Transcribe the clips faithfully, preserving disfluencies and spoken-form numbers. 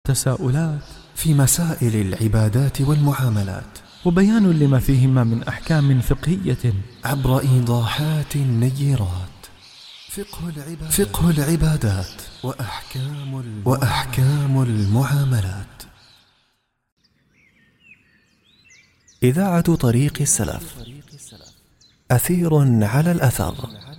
تساؤلات في مسائل العبادات والمعاملات، وبيان لما فيهما من أحكام فقهية عبر إيضاحات نيرات. فقه العبادات, فقه العبادات وأحكام, وأحكام المعاملات. إذاعة طريق السلف، أثير على الأثر.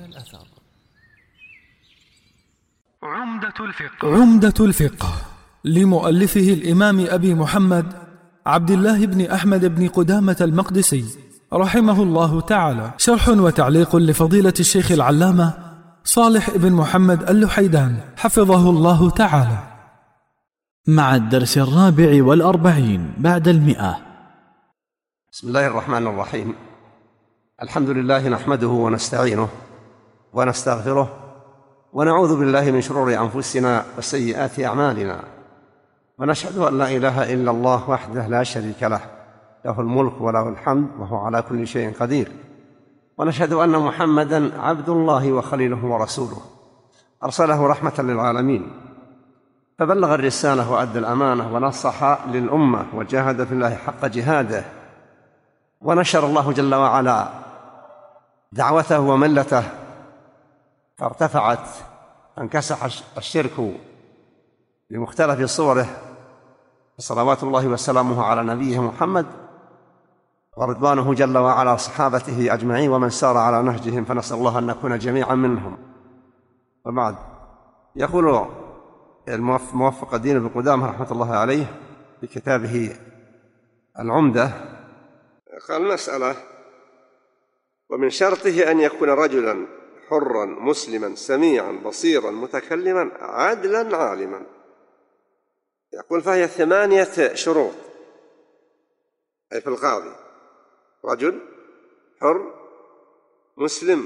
عمدة الفقه. عمدة الفقه لمؤلفه الإمام أبي محمد عبد الله بن أحمد بن قدامة المقدسي رحمه الله تعالى، شرح وتعليق لفضيلة الشيخ العلامة صالح بن محمد اللحيدان حفظه الله تعالى، مع الدرس الرابع والأربعين بعد المئة. بسم الله الرحمن الرحيم. الحمد لله نحمده ونستعينه ونستغفره ونعوذ بالله من شرور أنفسنا وسيئات أعمالنا، ونشهد أن لا إله إلا الله وحده لا شريك له، له الملك وله الحمد وهو على كل شيء قدير، ونشهد أن محمدًا عبد الله وخليله ورسوله، أرسله رحمة للعالمين، فبلغ الرسالة وأدى الأمانة ونصح للأمة وجاهد في الله حق جهاده، ونشر الله جل وعلا دعوته وملته، فارتفعت فانكسح الشرك بمختلف صوره، صلوات الله وسلامه على نبيه محمد ورضوانه جل وعلا صحابته أجمعين ومن سار على نهجهم، فنسأل الله أن نكون جميعا منهم. وبعد، يقول الموفق الدين بن قدامة رحمة الله عليه في كتابه العمدة، قال: مسألة: ومن شرطه أن يكون رجلا حرا مسلما سميعا بصيرا متكلما عدلا عالما. يقول: فهي ثمانية شروط، أي في القاضي: رجل حر مسلم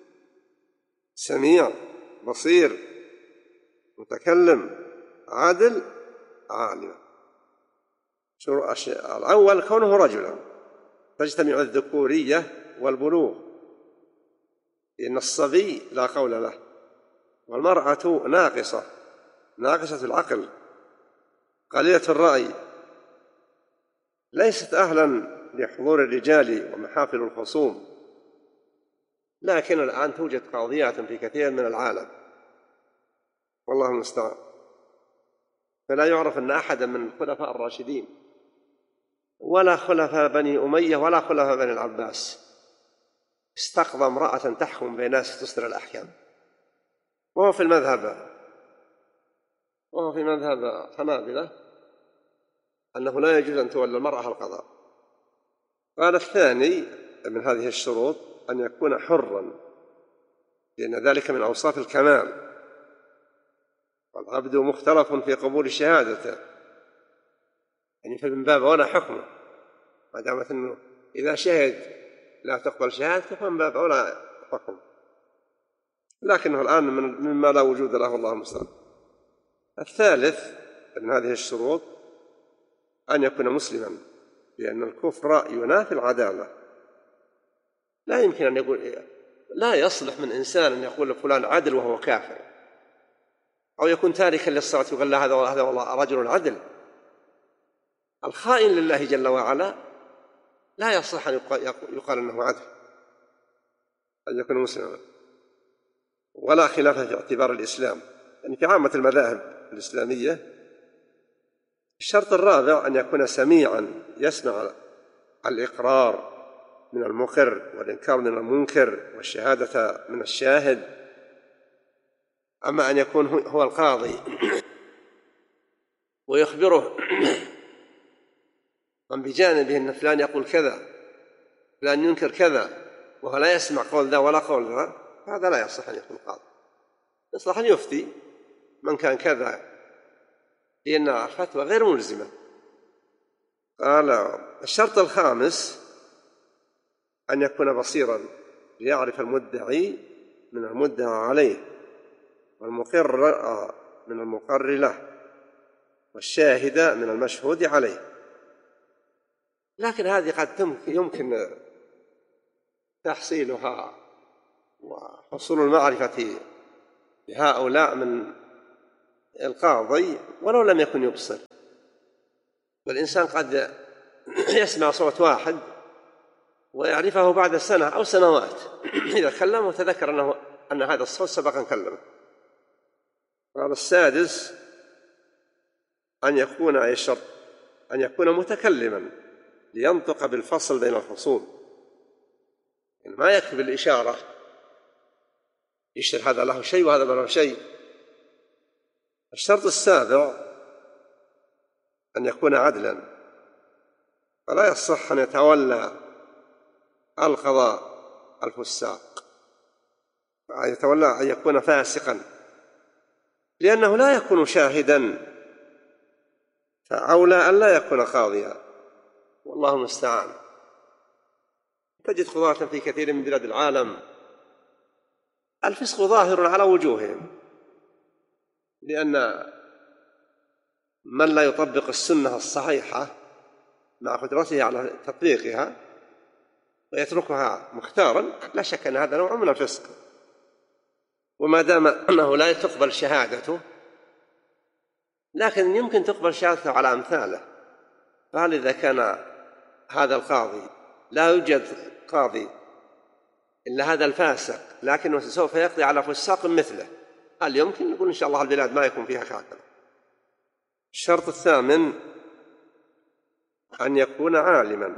سميع بصير متكلم عادل عالم. الأول كونه رجلا، تجتمع الذكورية والبلوغ، لأن الصبي لا قول له، والمرأة ناقصة ناقصة العقل قليلة الرأي، ليست أهلا لحضور الرجال ومحافل الخصوم، لكن الآن توجد قاضيات في كثير من العالم والله المستعان، فلا يعرف أن أحدا من الخلفاء الراشدين ولا خلفاء بني أمية ولا خلفاء بني العباس استقضى امرأة تحكم بين الناس تصدر الأحكام، وهو في المذهب وهو في مذهب حنابلة أنه لا يجوز أن تولى المرأة القضاء. قال: الثاني من هذه الشروط أن يكون حرا، لأن ذلك من أوصاف الكمال، والعبد مختلف في قبول شهادته، يعني فمن باب ولا حكمه، ما دامت أنه إذا شهد لا تقبل شهادته فمن باب ولا حكم، لكنه الآن مما لا وجود له والله المستعان. الثالث من هذه الشروط أن يكون مسلما، لأن الكفر ينافي العدالة، لا يمكن أن يقول لا يصلح من إنسان أن يقول فلان عدل وهو كافر، أو يكون تاركا للصلاة ويقول لا هذا هذا والله رجل عدل. الخائن لله جل وعلا لا يصلح أن يقال أنه عدل، أن يكون مسلما، ولا خلاف في اعتبار الإسلام، يعني في عامة المذاهب الإسلامية. الشرط الرابع أن يكون سميعا يسمع الإقرار من المقر والإنكار من المنكر والشهادة من الشاهد. أما أن يكون هو القاضي ويخبره من بجانبه أن فلان يقول كذا فلان ينكر كذا وهو لا يسمع قول ذا ولا قول ذا، هذا لا يصح أن يكون قاضي، يصلح أن يفتي من كان كذا، لأن الفتوى غير ملزمة. قال: الشرط الخامس أن يكون بصيرا، ليعرف المدعي من المدعى عليه، والمقر من المقر له، والشاهد من المشهود عليه. لكن هذه قد يمكن تحصيلها وحصول المعرفة بهؤلاء من القاضي ولو لم يكن يبصر. والإنسان قد يسمع صوت واحد ويعرفه بعد سنة أو سنوات إذا كلم وتذكر أنه أن هذا الصوت سبق أن كلمه. قال السادس أن يكون أي شرط أن يكون متكلما لينطق بالفصل بين الخصوم، يعني ما يكفي بالإشارة يشتر هذا له شيء وهذا له شيء. الشرط السابع أن يكون عدلا، فلا يصح أن يتولى القضاء الفساق، أن يتولى أن يكون فاسقا، لأنه لا يكون شاهدا، فأولى أن لا يكون قاضيا، والله المستعان. تجد قضاة في كثير من بلاد العالم الفسق ظاهر على وجوههم، لأن من لا يطبق السنة الصحيحة مع قدرته على تطبيقها ويتركها مختارا لا شك أن هذا نوع من الفسق. وما دام أنه لا تقبل شهادته، لكن يمكن تقبل شهادته على أمثاله، فهل إذا كان هذا القاضي لا يوجد قاضي إلا هذا الفاسق لكنه سوف يقضي على فساق مثله، هل يمكن؟ نقول إن شاء الله البلاد ما يكون فيها هكذا. الشرط الثامن أن يكون عالما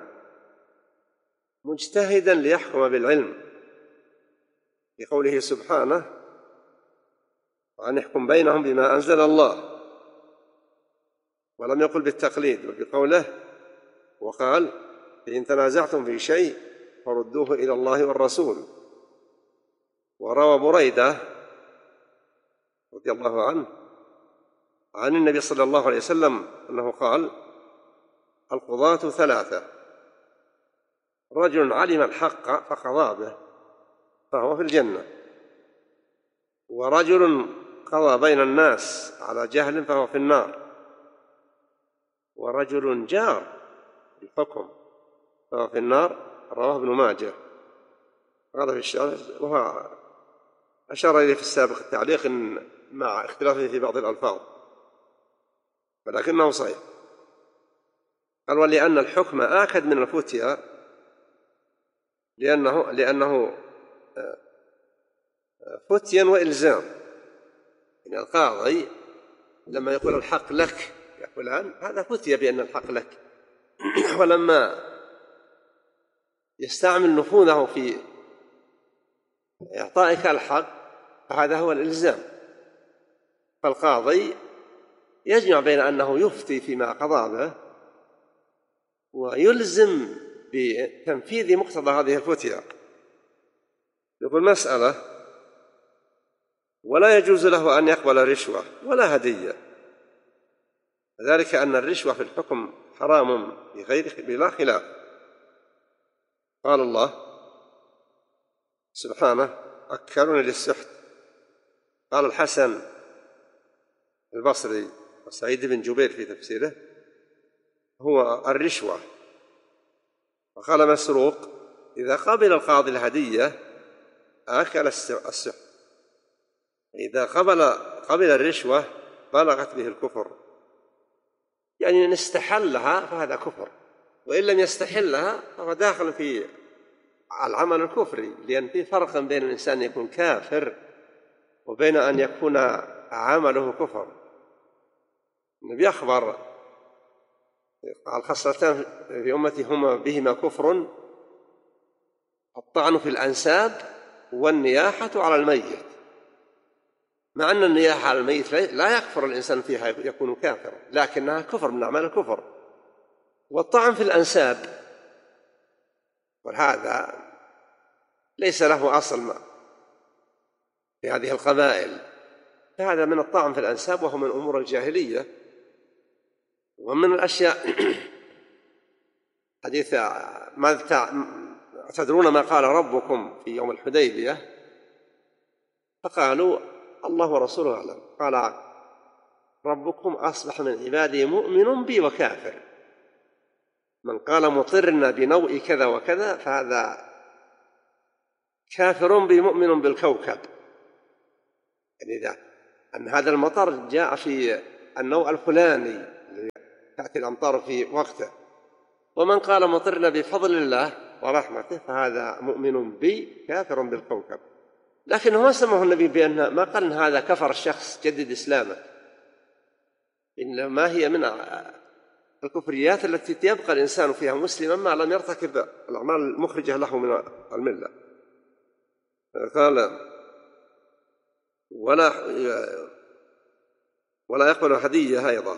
مجتهدا ليحكم بالعلم، في قوله سبحانه وأن يحكم بينهم بما أنزل الله، ولم يقل بالتقليد، وبقوله وقال إن تنازعتم في شيء فردوه إلى الله والرسول. وروى بريدة رضي الله عنه عن النبي صلى الله عليه وسلم أنه قال القضاة ثلاثة: رجل علم الحق فقضى به فهو في الجنة، ورجل قضى بين الناس على جهل فهو في النار، ورجل جار بالحكم فهو في النار. رواه ابن ماجه. هذا في الشارع، وهو أشار إليه في السابق التعليق مع اختلافه في بعض الألفاظ، ولكنه صحيح. قال ولأن الحكم آكد من الفتيا، لأنه لأنه فتيا وإلزام، يعني القاضي لما يقول الحق لك يا فلان هذا فتيا بأن الحق لك، ولما يستعمل نفوذه في إعطائك الحق فهذا هو الإلزام. فالقاضي يجمع بين أنه يفتي فيما قضى به ويلزم بتنفيذ مقتضى هذه الفتيا. يقول مسألة: ولا يجوز له أن يقبل رشوة ولا هدية، ذلك أن الرشوة في الحكم حرام بغير بلا خلاف. قال الله سبحانه أكلون للسحت. قال الحسن البصري وسعيد بن جبير في تفسيره هو الرشوة. وقال مسروق إذا قبل القاضي الهدية أكل السحت، إذا قبل قبل الرشوة بلغت به الكفر، يعني إن استحلها فهذا كفر، وإن لم يستحلها فهو داخل في العمل الكفري، لأن في فرق بين الإنسان يكون كافر وبين أن يكون عمله كفر. النبي أخبر قال خصلتان في أمتي هما بهما كفر: الطعن في الأنساب والنياحة على الميت. مع أن النياحة على الميت لا يكفر الإنسان فيها يكون كافرا، لكنها كفر من أعمال الكفر. والطعن في الأنساب وهذا ليس له أصل ما في هذه القبائل، فهذا من الطعن في الأنساب وهو من أمور الجاهلية. ومن الأشياء حديث ما تدرون ما قال ربكم في يوم الحديبية؟ فقالوا الله ورسوله أعلم. قال ربكم أصبح من عبادي مؤمن بي وكافر، من قال مطرنا بنوء كذا وكذا فهذا كافر بي مؤمن بالكوكب، يعني إذا أن هذا المطر جاء في النوع الفلاني تأتي الأمطار في وقته. ومن قال مطرنا بفضل الله ورحمته فهذا مؤمن بي كافر بالكوكب. لكنه ما سماه النبي بأن ما قال إن هذا كفر الشخص جدد إسلامه، إنما هي من الكفريات التي يبقى الإنسان فيها مسلما ما لم يرتكب الأعمال المخرجة له من الملة. قال ولا ولا يقبل هدية أيضا.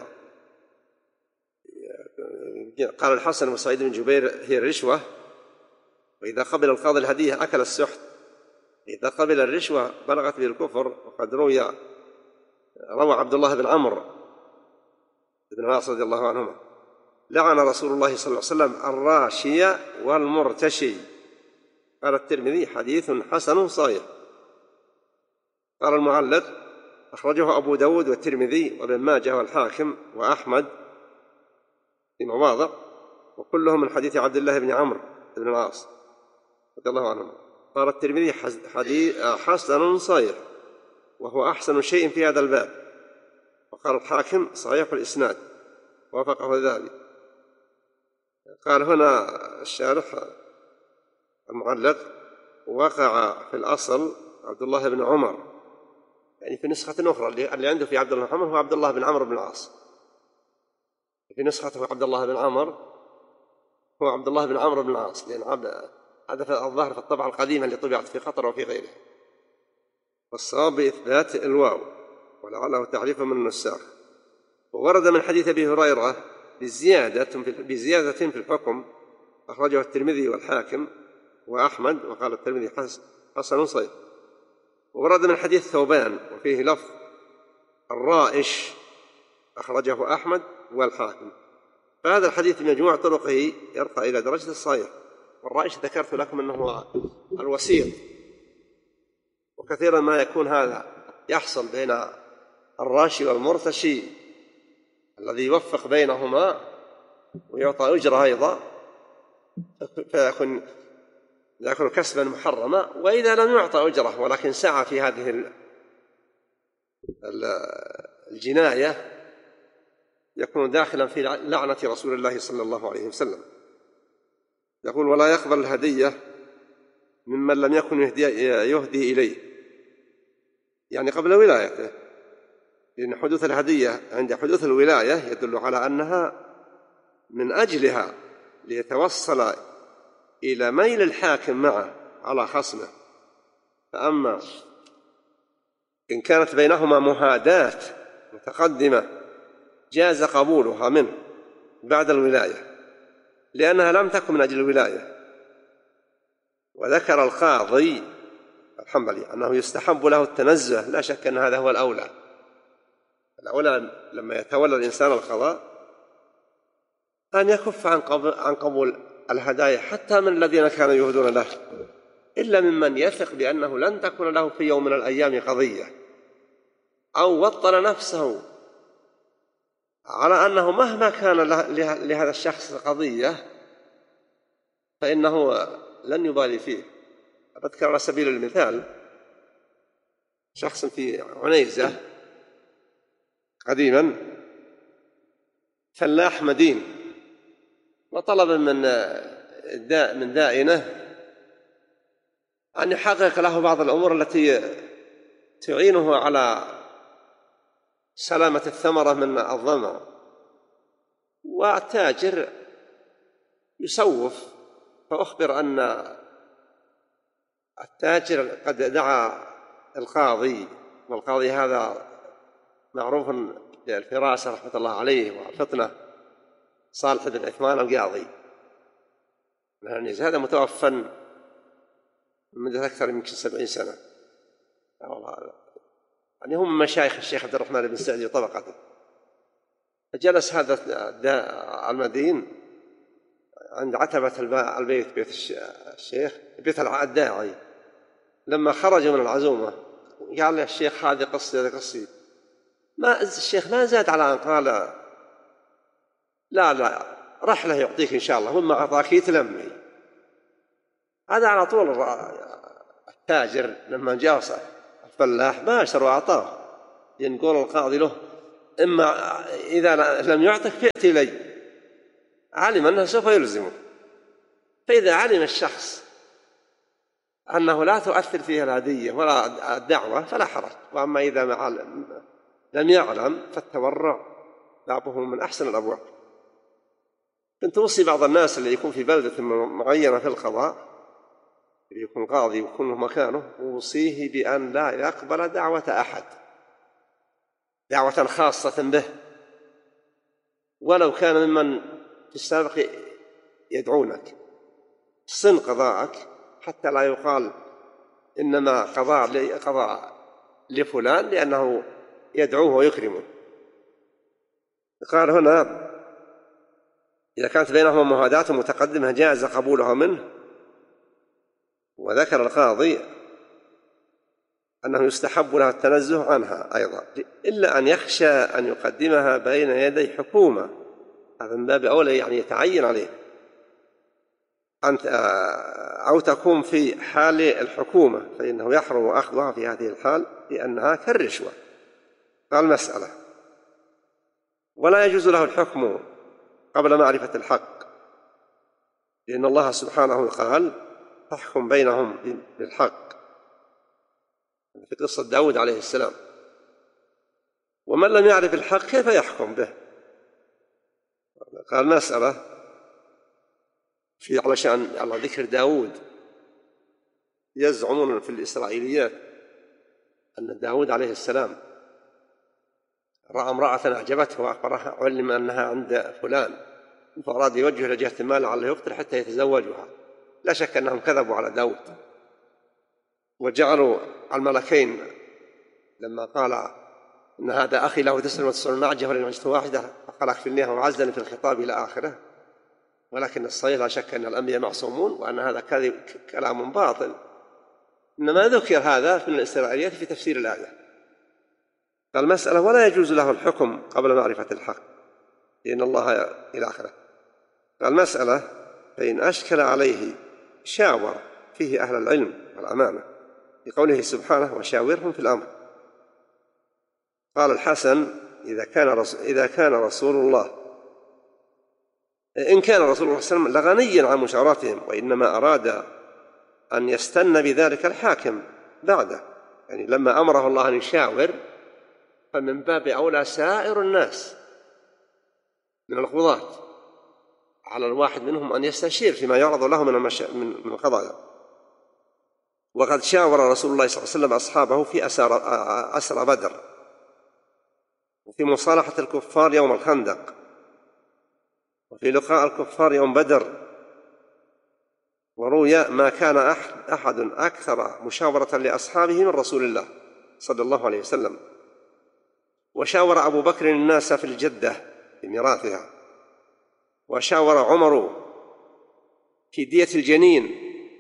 قال الحسن وسعيد بن جبير هي الرشوة، وإذا قبل القاضي الهدية أكل السحت، إذا قبل الرشوة بلغت به الكفر. وقد روي روى عبد الله بن عمرو بن العاص رضي الله عنهما لعن رسول الله صلى الله عليه وسلم الراشي والمرتشي. قال الترمذي حديث حسن صحيح. قال المعلق أخرجه أبو داود والترمذي وابن ماجه والحاكم وأحمد في مواضع، وكلهم من حديث عبد الله بن عمرو بن العاص رضي الله عنهما. قال الترمذي حديث حسن صحيح وهو أحسن شيء في هذا الباب. وقال الحاكم صحيح الإسناد وافقه ذلك. قال هنا الشارح المعلق وقع في الأصل عبد الله بن عمر، يعني في نسخة أخرى اللي عنده في عبد الله بن عمر هو عبد الله بن عمرو بن العاص، في نسخته عبد الله بن عمر هو عبد الله بن عمرو بن العاص، لأن هذا في الظاهر في الطبعة القديمة اللي طبعت في قطر وفي غيره. والصواب بإثبات الواو ولعله تعريف من النساخ. وورد من حديث أبي هريرة بزيادة بزيادة في الحكم أخرجه الترمذي والحاكم وأحمد، وقال الترمذي حسن صحيح. وورد من حديث ثوبان وفيه لفظ الرائش أخرجه أحمد والحاكم. فهذا الحديث مجموع طرقه يرقى إلى درجة الصحيح. والرائش ذكرت لكم أنه الوسيط، وكثيرا ما يكون هذا يحصل بين الراشي والمرتشي الذي يوفق بينهما ويعطى أجرة أيضا، فيكون يكون كسبا محرما. وإذا لم يعطى أجرة ولكن سعى في هذه الجناية يكون داخلا في لعنة رسول الله صلى الله عليه وسلم. يقول ولا يقبل الهدية ممن لم يكن يهدي, يهدي إليه، يعني قبل ولايته، لأن حدوث الهدية عند حدوث الولاية يدل على أنها من أجلها ليتوصل إلى ميل الحاكم معه على خصمه. فأما إن كانت بينهما مهاداة متقدمة جاز قبولها منه بعد الولاية لأنها لم تكن من أجل الولاية. وذكر القاضي الحنبلي أنه يستحب له التنزه، لا شك أن هذا هو الأولى. الأولى لما يتولى الإنسان القضاء أن يكف عن قبول الهدايا حتى من الذين كانوا يهدون له، إلا ممن يثق بأنه لن تكون له في يوم من الأيام قضية، أو وطن نفسه على أنه مهما كان لهذا الشخص قضية فإنه لن يبالي فيه. أذكر على سبيل المثال شخص في عنيزة قديما فلاح مدين، وطلب من داء من دائنه أن يحقق له بعض الأمور التي تعينه على سلامة الثمرة من الظمأ. والتاجر يسوف، فأخبر أن التاجر قد دعا القاضي، والقاضي هذا معروف بالفراسة رحمة الله عليه والفطنة، صالح بن عثمان القاضي، يعني هذا متوفى منذ أكثر من سبعين سنة، يعني هم مشايخ الشيخ عبد الرحمن بن سعدي وطبقته. فجلس هذا المدين عند عتبة البيت، بيت الشيخ، بيت الداعي. لما خرج من العزومة قال له الشيخ هذه قصي هذه قصي، ما الشيخ ما زاد على أن قال لا لا رحلة يعطيك إن شاء الله، وما أعطاك يتلمي. هذا على طول التاجر لما جاء الفلاح باشر وأعطاه، ينقول القاضي له إما إذا لم يعطك فئت إلي، علم أنه سوف يلزمه. فإذا علم الشخص أنه لا تؤثر فيه الهدية ولا الدعوة فلا حرج. وأما إذا لم يعلم فالتورع بابه من أحسن الأبواب. كنت أوصي بعض الناس اللي يكون في بلدة معينة في القضاء، اللي يكون قاضي ويكون مكانه، أوصيه بأن لا يقبل دعوة أحد، دعوة خاصة به، ولو كان ممن في السابق يدعونك. صن قضاءك حتى لا يقال إنما قضاء قضاء لفلان لأنه يدعوه ويكرمه. قال هنا إذا كانت بينهما مهادات متقدمة جاز قبولها منه. وذكر القاضي أنه يستحب لها التنزه عنها أيضا، إلا أن يخشى أن يقدمها بين يدي حكومة، هذا من باب أولى يعني يتعين عليه، أو تكون في حال الحكومة فإنه يحرم أخذها في هذه الحال لأنها كالرشوة. قال مسألة: ولا يجوز له الحكم قبل معرفة الحق، لأن الله سبحانه قال: فاحكم بينهم بالحق، في قصة داود عليه السلام. ومن لم يعرف الحق كيف يحكم به؟ قال مسألة في علشان على ذكر داود، يزعمون في الإسرائيليات أن داود عليه السلام رأى امرأة أعجبته وأخبرها علم أنها عند فلان، فأراد يوجه إلى جهة المال لعله يقتل حتى يتزوجها. لا شك أنهم كذبوا على داود، وجعلوا الملكين لما قال إن هذا أخي له تسع وتسعون نعجة ولن عجت واحدة فقال أكفلنيها وعزني في الخطاب إلى آخره. ولكن الصحيح لا شك أن الأنبياء معصومون وأن هذا كذب كلام باطل، إنما ذكر هذا في الإسرائيليات في تفسير الآية. فالمسألة: ولا يجوز له الحكم قبل معرفة الحق لأن الله إلى آخره. فالمسألة: فإن أشكل عليه شاور فيه أهل العلم والأمانة، بقوله سبحانه: وشاورهم في الأمر. قال الحسن: إذا كان رسول, إذا كان رسول الله إن كان رسول الله صلى الله عليه وسلم لغنيا عن مشاورتهم، وإنما أراد أن يستن بذلك الحاكم بعده، يعني لما أمره الله أن يشاور فمن باب أولى سائر الناس من القضاة على الواحد منهم أن يستشير فيما يعرض له من من القضايا. وقد شاور رسول الله صلى الله عليه وسلم أصحابه في أسرى بدر، وفي مصالحة الكفار يوم الخندق، وفي لقاء الكفار يوم بدر. وروي ما كان أحد أكثر مشاورة لأصحابه من رسول الله صلى الله عليه وسلم. وشاور أبو بكر الناس في الجدة في ميراثها، وشاور عمر في دية الجنين،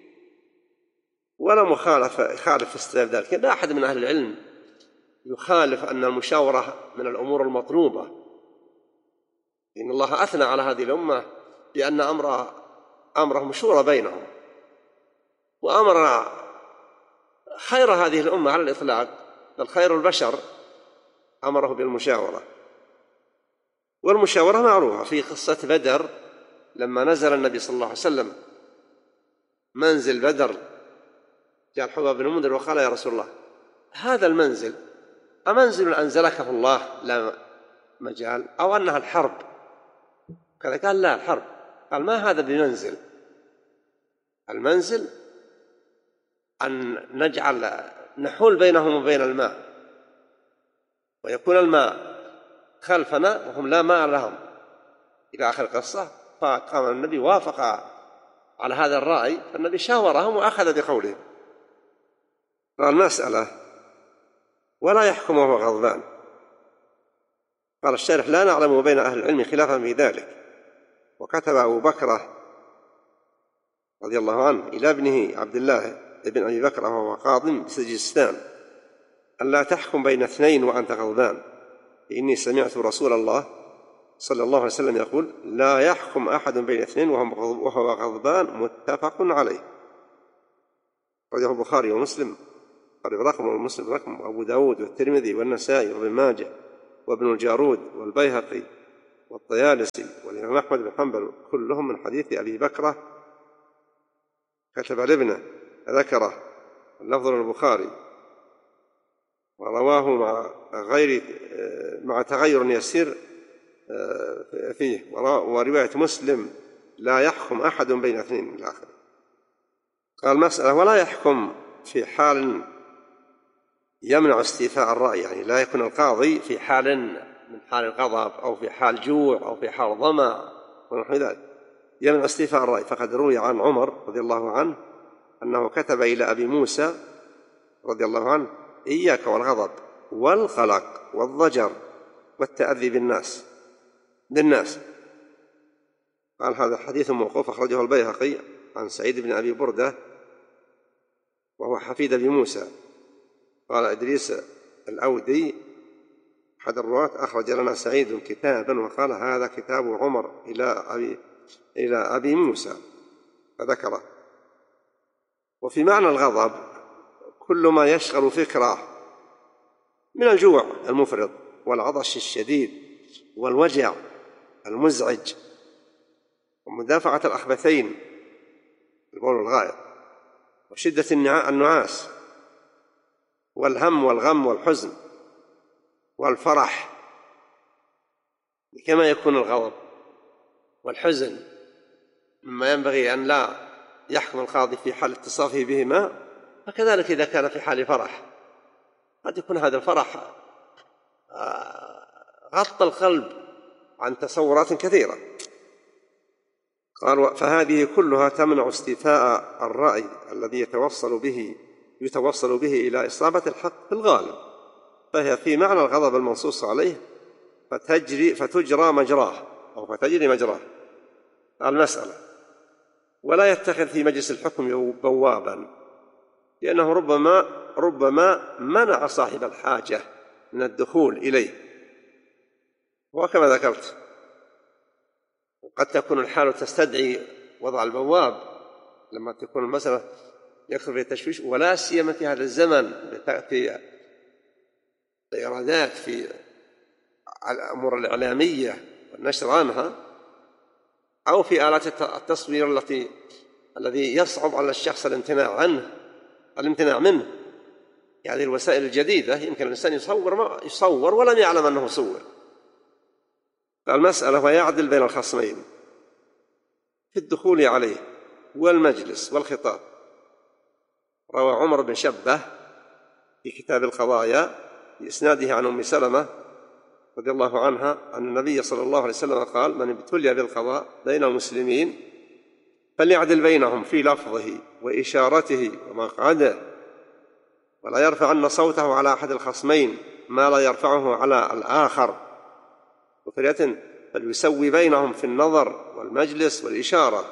ولا مخالف خالف في استدلال ذلك. لا أحد من أهل العلم يخالف أن المشاورة من الأمور المطلوبة، إن الله أثنى على هذه الأمة لأن أمر أمرهم شورى بينهم، وأمر خير هذه الأمة على الإطلاق بل خير البشر أمره بالمشاورة. والمشاورة معروفة في قصة بدر، لما نزل النبي صلى الله عليه وسلم منزل بدر جاء الحباب بن المنذر وقال: يا رسول الله، هذا المنزل أمنزل أنزلكه الله لا مجال، أو أنها الحرب؟ كذا قال: لا، الحرب. قال: ما هذا بمنزل، المنزل أن نجعل نحول بينهم وبين الماء، ويكون الماء خلفنا وهم لا ماء لهم، إلى آخر القصة. فقام النبي وافق على هذا الرأي، فالنبي شاورهم وأخذ بقولهم. قال مسألة: ولا يحكم وهو غضبان. قال الشارح: لا نعلم بين أهل العلم خلافا في ذلك. وكتب أبو بكر رضي الله عنه إلى ابنه عبد الله ابن أبي بكر وهو قاض بسجستان أن لا تحكم بين اثنين وأنت غضبان، إني سمعت رسول الله صلى الله عليه وسلم يقول: لا يحكم أحد بين اثنين وهو غضبان، متفق عليه. رجعه البخاري ومسلم رقم ومسلم رقم وأبو داود والترمذي والنسائي وابن ماجه وابن الجارود والبيهقي والطيالسي والإمام أحمد بن حنبل كلهم من حديث أبي بكرة كتب لابنه ذكره اللفظ البخاري ورواه مع غير مع تغير يسير فيه، ورواية مسلم لا يحكم أحد بين اثنين من الآخر. قال مسألة ولا يحكم في حال يمنع استيفاء الرأي، يعني لا يكون القاضي في حال من حال الغضب أو في حال جوع أو في حال ظمأ ونحو ذلك يمنع استيفاء الرأي. فقد روي عن عمر رضي الله عنه أنه كتب إلى أبي موسى رضي الله عنه إياك والغضب والقلق والضجر والتأذي بالناس بالناس قال هذا حديث موقوف أخرجه البيهقي عن سعيد بن أبي بردة وهو حفيد أبي موسى. قال إدريس الأودي أحد الرواة أخرج لنا سعيد كتابا وقال هذا كتاب عمر إلى أبي, إلى أبي موسى فذكره. وفي معنى الغضب كل ما يشغل فكره من الجوع المفرط والعطش الشديد والوجع المزعج ومدافعة الأخبثين البول الغائط وشدة النعاس والهم والغم والحزن والفرح، كما يكون الغضب والحزن مما ينبغي أن لا يحكم القاضي في حال اتصافه بهما، فكذلك إذا كان في حال فرح قد يكون هذا الفرح غطى القلب عن تصورات كثيرة. قال فهذه كلها تمنع استيفاء الرأي الذي يتوصل به يتوصل به إلى إصابة الحق في الغالب، فهي في معنى الغضب المنصوص عليه فتجري فتجرى مجراه أو فتجري مجراه. المسألة ولا يتخذ في مجلس الحكم بوابا، لأنه ربما ربما منع صاحب الحاجة من الدخول إليه، وكما ذكرت قد تكون الحالة تستدعي وضع البواب لما تكون المسألة يكثر في التشويش، ولا سيما في هذا الزمن تأتي الإيرادات في الأمور الإعلامية والنشر عنها، أو في آلات التصوير التي الذي يصعب على الشخص الامتناع عنه الامتناع منه. يعني الوسائل الجديدة يمكن الإنسان يصور ما يصور ولم يعلم أنه صور. المسألة ويعدل بين الخصمين في الدخول عليه والمجلس والخطاب. روى عمر بن شبة في كتاب القضايا بإسناده عن أم سلمة رضي الله عنها أن النبي صلى الله عليه وسلم قال من ابتلي بالقضاء بين المسلمين فليعدل بينهم في لفظه وإشارته ومقعده، ولا يرفعن صوته على أحد الخصمين ما لا يرفعه على الآخر، وفرية فليسوي بينهم في النظر والمجلس والإشارة.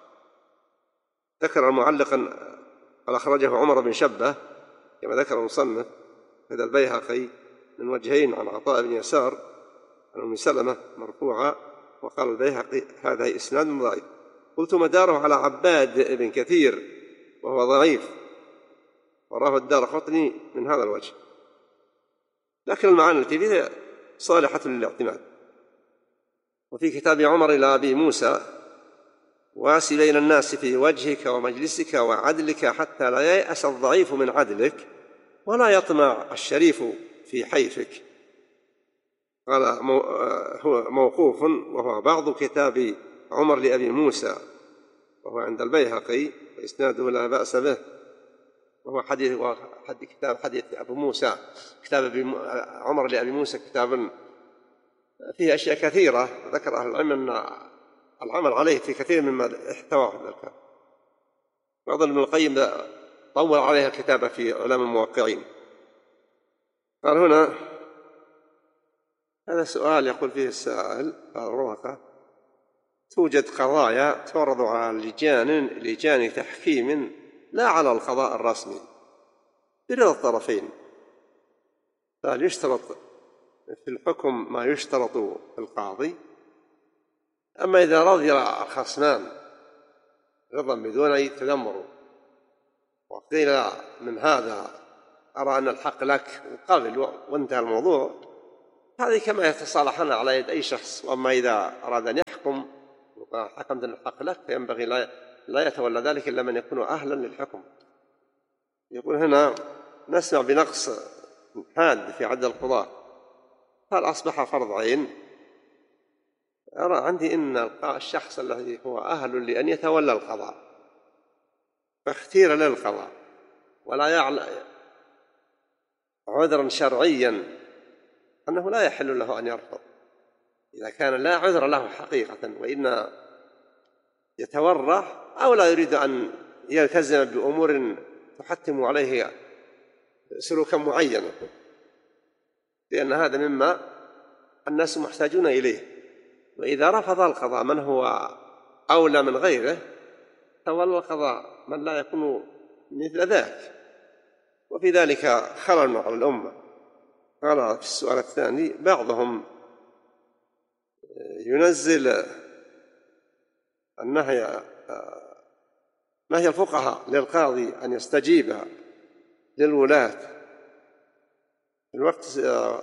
ذكر المعلق قال أخرجه عمر بن شبة كما ذكر المصنف هذا البيهقي من وجهين عن عطاء بن يسار عن أم سلمة مرفوعا، وقال البيهقي هذا إسناد ضعيف. قلت مداره على عباد بن كثير وهو ضعيف، وراه الدارقطني من هذا الوجه، لكن المعاني التي فيه صالحة للاعتماد. وفي كتاب عمر إلى أبي موسى واسي بين الناس في وجهك ومجلسك وعدلك حتى لا ييأس الضعيف من عدلك ولا يطمع الشريف في حيفك. قال هو موقوف وهو بعض كتاب عمر لأبي موسى وهو عند البيهقي وإسناده لا بأس به، وهو حديث حديث كتاب حديث أبو موسى كتاب عمر لأبي موسى كتاب فيه أشياء كثيرة ذكر أهل العلم أن العمل عليه في كثير مما احتواه هذا الكتاب. بعض ابن القيم طول عليها الكتابة في علام الموقعين. قال هنا هذا سؤال يقول فيه السائل قال الرواقة توجد قضايا تعرض على لجان لجان تحكيم لا على القضاء الرسمي برضا الطرفين، فهل يشترط في الحكم ما يشترط في القاضي؟ أما إذا رضي الخصمان رضا بدون أي تذمر وقيل من هذا أرى أن الحق لك وقبل وانتهى الموضوع، هذه كما يتصالحون على يد أي شخص. وأما إذا أراد أن يحكم وحكمت أن الحق لك فينبغي لا لا يتولى ذلك إلا من يكون أهلا للحكم. يقول هنا نسمع بنقص حاد في عدد القضاة، هل أصبح فرض عين؟ أرى عندي إن الشخص الذي هو أهل لأن يتولى القضاء فاختير للقضاء ولا يعلم عذرا شرعيا أنه لا يحل له أن يرفض، إذا كان لا عذر له حقيقة وإن يتورع أو لا يريد أن يلتزم بأمور تحتم عليه سلوكا معينا، لأن هذا مما الناس محتاجون إليه. وإذا رفض القضاء من هو أولى من غيره تولى القضاء من لا يكون مثل ذاك، وفي ذلك خلل على الأمة. قال في السؤال الثاني بعضهم ينزل النهي نهي الفقهاء للقاضي أن يستجيب للولاة في الوقت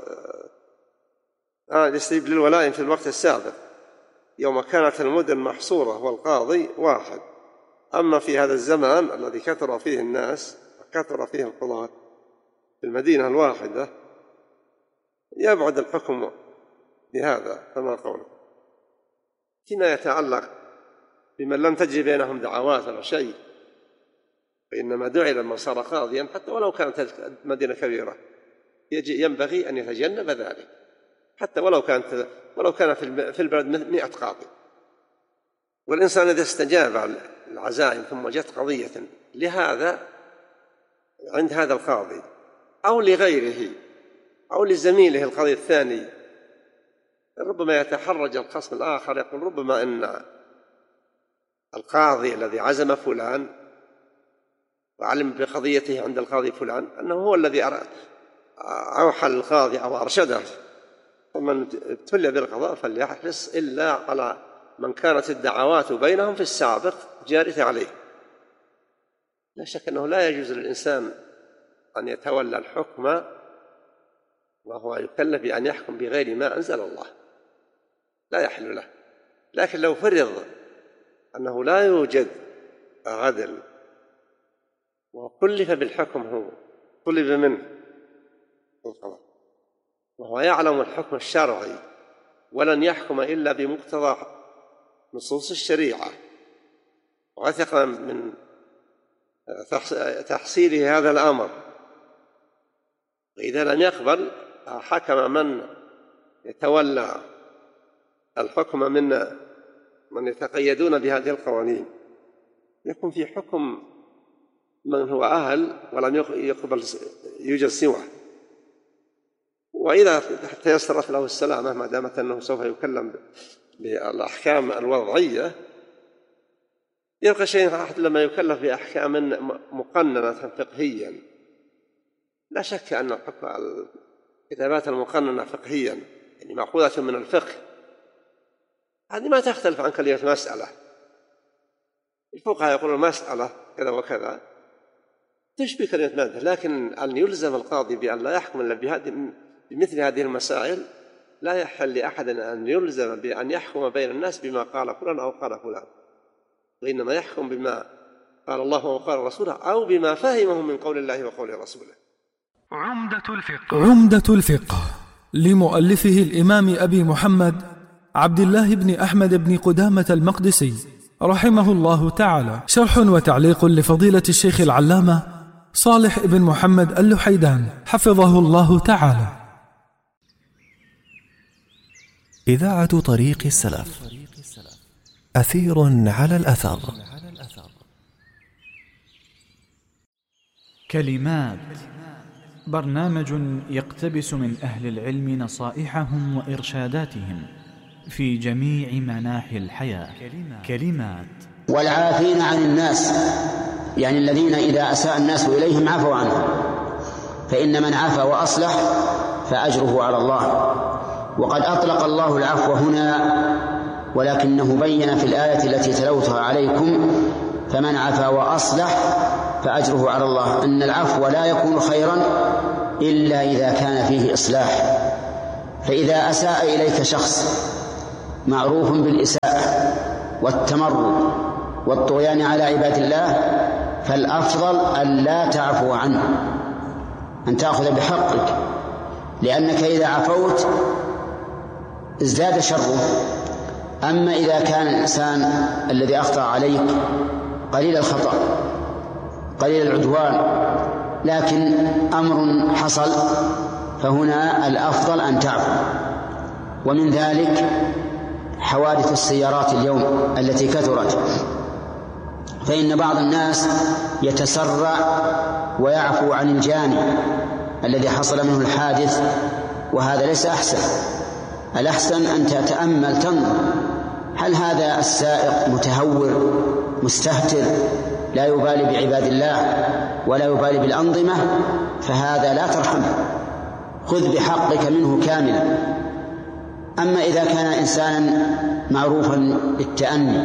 آه يستجيب للولاء في الوقت السابق يوم كانت المدن محصورة والقاضي واحد، أما في هذا الزمان الذي كثر فيه الناس وكثر فيه القضاة في المدينة الواحدة يبعد الحكم بهذا. فما قوله فيما يتعلق بمن لم تجري بينهم دعوات ولا شيء، فإنما دعي لمن صار قاضيا حتى ولو كانت مدينة كبيرة ينبغي أن يتجنب ذلك، حتى ولو كانت ولو كان في البلد مئة قاضي. والإنسان إذا استجاب العزائم ثم جت قضية لهذا عند هذا القاضي أو لغيره أو لزميله القاضي الثاني، ربما يتحرج الخصم الآخر يقول ربما أن القاضي الذي عزم فلان وعلم بقضيته عند القاضي فلان أنه هو الذي أوحى للقاضي أو أرشده، ومن ابتلي بالقضاء فليحرص إلا على من كانت الدعوات بينهم في السابق جارية عليه. لا شك أنه لا يجوز للإنسان أن يتولى الحكم وهو يكلف بأن يحكم بغير ما أنزل الله، لا يحل له. لكن لو فرض أنه لا يوجد عدل وكلف بالحكم هو طلب منه القضاء وهو يعلم الحكم الشرعي ولن يحكم إلا بمقتضى نصوص الشريعة وثق من تحصيله هذا الأمر، وإذا لم يقبل حكم من يتولى الحكم من من يتقيدون بهذه القوانين، يكون في حكم من هو أهل ولم يقبل يوجد سواه. وإذا تيسرت له السلامة ما دامت أنه سوف يكلم بالأحكام الوضعية يبقى شيء واحد لما يكلف بأحكام مقننة فقهيا. لا شك أن الكتابات المقننة فقهيا يعني مأخوذة من الفقه هذه ما تختلف عن كلمة مسألة. الفقهاء يقولون مسألة كذا وكذا تشبه كلمة مادة، لكن أن يلزم القاضي بأن لا يحكم إلا بهذه بمثل هذه المسائل لا يحل لأحد أن يلزم بأن يحكم بين الناس بما قال فلان أو قال فلان، وإنما يحكم بما قال الله وقال رسوله أو بما فهمه من قول الله وقول رسوله. عمدة الفقه عمدة الفقه لمؤلفه الإمام أبي محمد عبد الله بن أحمد بن قدامة المقدسي رحمه الله تعالى، شرح وتعليق لفضيلة الشيخ العلامة صالح بن محمد اللحيدان حفظه الله تعالى. إذاعة طريق السلف، أثير على الأثر. كلمات، برنامج يقتبس من أهل العلم نصائحهم وإرشاداتهم في جميع مناحي الحياة. كلمات. والعافين عن الناس، يعني الذين إذا أساء الناس إليهم عفوا عنه، فإن من عفا وأصلح فأجره على الله. وقد أطلق الله العفو هنا ولكنه بين في الآية التي تلوتها عليكم فمن عفا وأصلح فأجره على الله، أن العفو لا يكون خيرا إلا إذا كان فيه إصلاح. فإذا أساء إليك شخص معروف بالإساءة والتمرد والطغيان على عباد الله، فالأفضل أن لا تعفو عنه، أن تأخذ بحقك، لأنك إذا عفوت ازداد شره. أما إذا كان الإنسان الذي أخطأ عليك قليل الخطأ قليل العدوان لكن أمر حصل، فهنا الأفضل أن تعفو. ومن ذلك حوادث السيارات اليوم التي كثرت، فإن بعض الناس يتسرع ويعفو عن الجاني الذي حصل منه الحادث، وهذا ليس أحسن. الأحسن أن تتأمل تنظر هل هذا السائق متهور مستهتر لا يبالي بعباد الله ولا يبالي بالأنظمة، فهذا لا ترحمه، خذ بحقك منه كاملا. أما إذا كان إنسانا معروفا بالتأني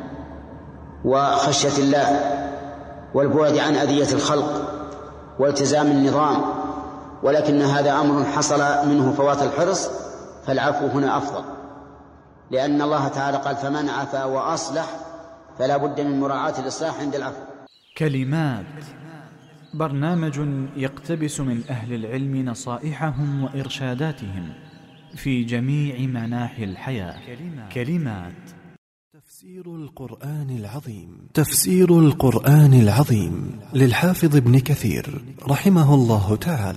وخشية الله والبعد عن أذية الخلق والتزام النظام، ولكن هذا أمر حصل منه فوات الحرص، فالعفو هنا أفضل، لأن الله تعالى قال فمن عفا وأصلح فلا بد من مراعاة الإصلاح عند العفو. كلمات، برنامج يقتبس من أهل العلم نصائحهم وإرشاداتهم في جميع مناحي الحياة. كلمات. تفسير القرآن العظيم. تفسير القرآن العظيم للحافظ ابن كثير رحمه الله تعالى.